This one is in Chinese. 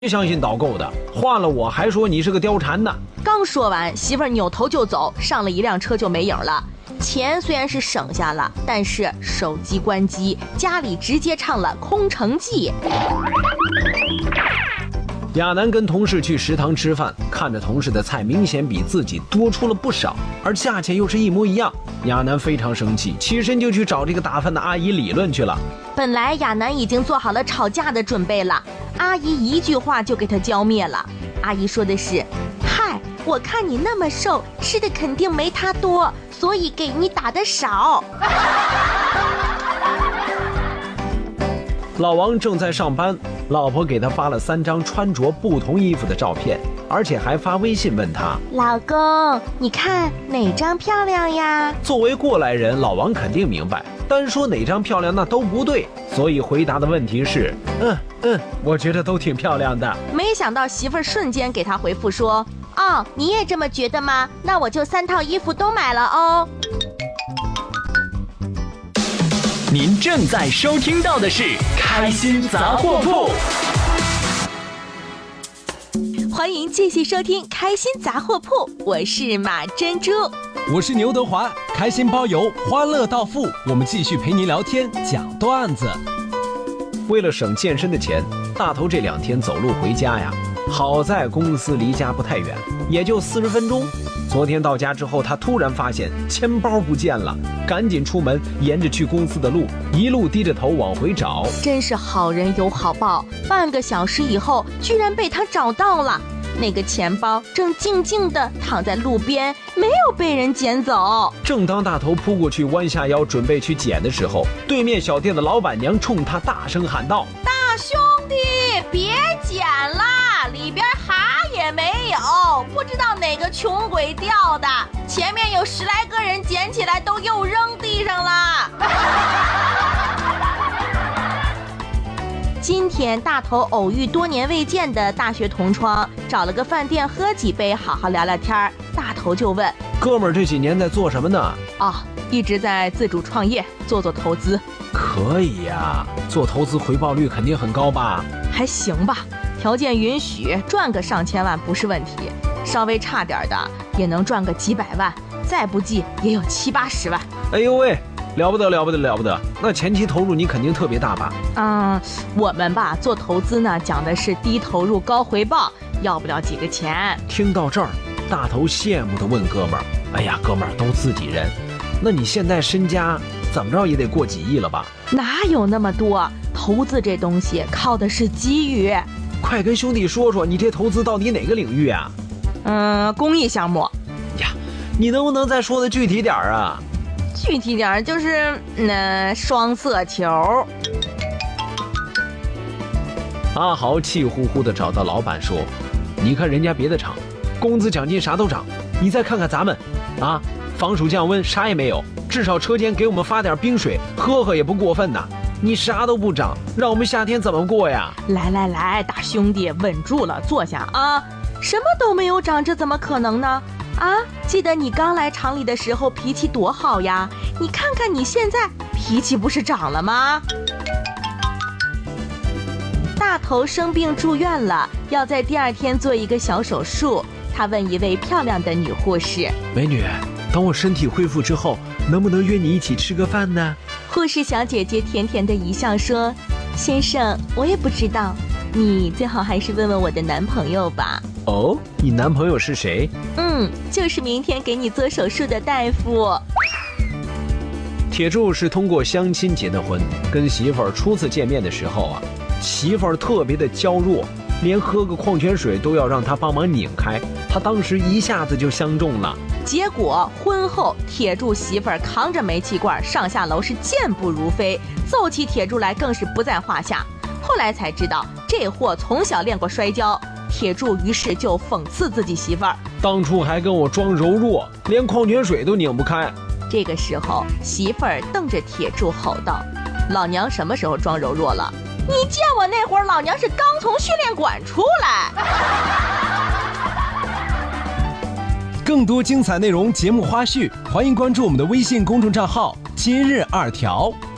相信导购的，换了我还说你是个貂蝉呢。 刚说完，媳妇儿扭头就走，上了一辆车就没影了。钱虽然是省下了，但是手机关机，家里直接唱了《空城计》。 亚楠跟同事去食堂吃饭，看着同事的菜明显比自己多出了不少，而价钱又是一模一样。亚楠非常生气，起身就去找这个打饭的阿姨理论去了。 本来亚楠已经做好了吵架的准备了，阿姨一句话就给他浇灭了。阿姨说的是：嗨，我看你那么瘦，吃的肯定没他多，所以给你打的少。 老王正在上班，老婆给他发了3张穿着不同衣服的照片，而且还发微信问他： 老公，你看哪张漂亮呀？ 作为过来人，老王肯定明白，单说哪张漂亮那都不对，所以回答的问题是我觉得都挺漂亮的。 没想到媳妇儿瞬间给他回复说：哦，你也这么觉得吗？那我就3套衣服都买了哦。 您正在收听到的是开心杂货铺， 欢迎继续收听开心杂货铺，我是马珍珠， 我是牛德华，开心包邮，欢乐到付，我们继续陪您聊天讲段子。 为了省健身的钱，大头这2天走路回家呀，好在公司离家不太远，也就40分钟。昨天到家之后，他突然发现钱包不见了，赶紧出门，沿着去公司的路，一路低着头往回找。 真是好人有好报，半个小时以后，居然被他找到了。那个钱包正静静地躺在路边，没有被人捡走。 正当大头扑过去，弯下腰准备去捡的时候，对面小店的老板娘冲他大声喊道： 大兄弟，别捡了，里边啥也没有，不知道哪个穷鬼掉的，前面有10来个人捡起来都又扔地上了。今天大头偶遇多年未见的大学同窗，找了个饭店喝几杯，好好聊聊天。大头就问： 哥们儿这几年在做什么呢？ 一直在自主创业，做投资。 可以呀，做投资回报率肯定很高吧？ 还行吧，条件允许，赚个上千万不是问题，稍微差点的也能赚个几百万，再不济也有70、80万。 哎呦喂，了不得了不得了不得！那前期投入你肯定特别大吧？ 我们吧做投资呢，讲的是低投入高回报，要不了几个钱。 听到这儿，大头羡慕地问哥们儿：哎呀，哥们儿都自己人，那你现在身家怎么着也得过几亿了吧？ 哪有那么多？投资这东西靠的是机遇。 快跟兄弟说说，你这投资到底哪个领域啊？ 公益项目。 呀，你能不能再说的具体点啊？ 具体点就是双色球。 阿豪气呼呼地找到老板说：你看人家别的厂，工资奖金啥都涨，你再看看咱们啊，防暑降温啥也没有，至少车间给我们发点冰水喝喝也不过分呐。你啥都不涨，让我们夏天怎么过呀？ 来，大兄弟稳住了，坐下啊！什么都没有涨，这怎么可能呢？记得你刚来厂里的时候脾气多好呀，你看看你现在脾气不是涨了吗？大头生病住院了，要在第2天做一个小手术。他问一位漂亮的女护士： 美女，等我身体恢复之后，能不能约你一起吃个饭呢？ 护士小姐姐甜甜的一笑说：先生，我也不知道，你最好还是问问我的男朋友吧。 哦，你男朋友是谁？ 就是明天给你做手术的大夫。 铁柱是通过相亲结的婚，跟媳妇儿初次见面的时候啊，媳妇儿特别的娇弱，连喝个矿泉水都要让他帮忙拧开，他当时一下子就相中了。 结果婚后，铁柱媳妇儿扛着煤气罐上下楼是健步如飞，揍起铁柱来更是不在话下。后来才知道，这货从小练过摔跤。铁柱于是就讽刺自己媳妇儿： 当初还跟我装柔弱，连矿泉水都拧不开。 这个时候，媳妇儿瞪着铁柱吼道：老娘什么时候装柔弱了？你见我那会儿，老娘是刚从训练馆出来。 更多精彩内容、节目花絮，欢迎关注我们的微信公众账号“今日2条”。